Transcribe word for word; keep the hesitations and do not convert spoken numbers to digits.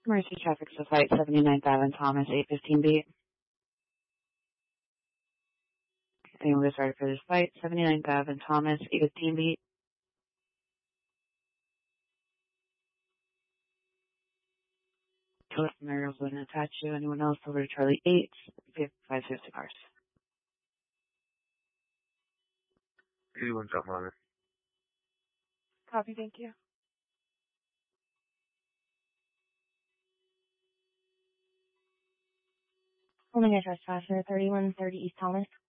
Emergency traffic to flight seventy-ninth Avenue Thomas, eight fifteen beat. Anyone get started for this flight? seventy-ninth Avenue Thomas, eight fifteen beat. Total scenarios wouldn't attach you. Anyone else over to Charlie eight, five fifty cars. eighty-one South Monitor. Copy, thank you. Holding address passenger thirty-one thirty East Thomas.